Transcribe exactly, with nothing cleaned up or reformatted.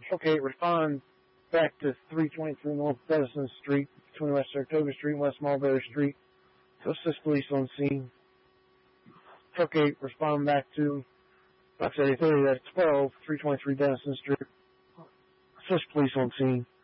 Truck eight, respond back to three twenty-three North Edison Street, between West Saratoga Street and West Mulberry Street, to assist police on scene. Truck eight, respond back to Box eighty thirty at twelve, three twenty-three Denison Street, assist police on scene.